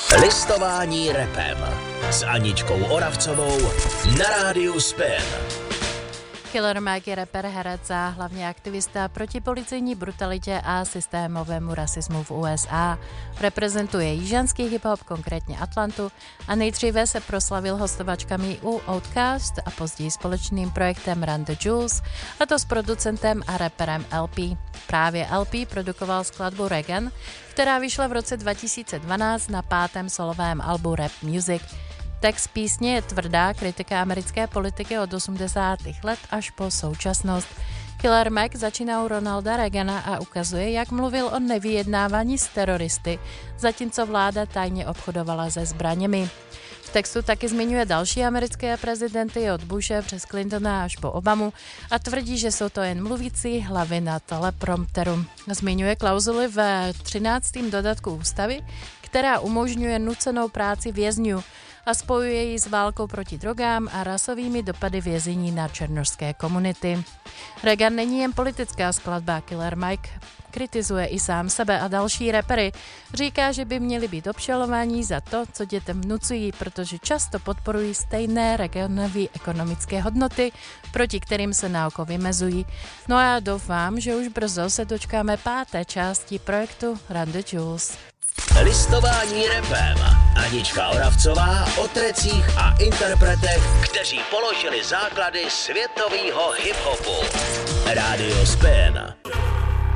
Listování rapem s Aničkou Oravcovou na rádiu Spin. Killer Mike je rapper, herec a hlavně aktivista proti policejní brutalitě a systémovému rasismu v USA. Reprezentuje jižanský hip-hop, konkrétně Atlantu, a nejdříve se proslavil hostovačkami u Outkast a později společným projektem Run the Jewels, a to s producentem a rapperem LP. Právě LP produkoval skladbu Reagan, která vyšla v roce 2012 na 5. solovém albu Rap Music. Text písně je tvrdá kritika americké politiky od 80. let až po současnost. Killer Mike začíná u Ronalda Reagana a ukazuje, jak mluvil o nevyjednávání s teroristy, zatímco vláda tajně obchodovala se zbraněmi. V textu taky zmiňuje další americké prezidenty od Bushe přes Clintona až po Obamu a tvrdí, že jsou to jen mluvící hlavy na teleprompteru. Zmiňuje klauzuli v 13. dodatku ústavy, která umožňuje nucenou práci vězňů a spojuje ji s válkou proti drogám a rasovými dopady vězení na černošské komunity. Reagan není jen politická skladba, Killer Mike kritizuje i sám sebe a další rapery. Říká, že by měli být obžalováni za to, co dětem vnucují, protože často podporují stejné regionové ekonomické hodnoty, proti kterým se na oko vymezují. No a já doufám, že už brzo se dočkáme 5. části projektu Run the Jewels. Listování rapem. Anička Oravcová o trecích a interpretech, kteří položili základy světového hip-hopu. Rádio Spin.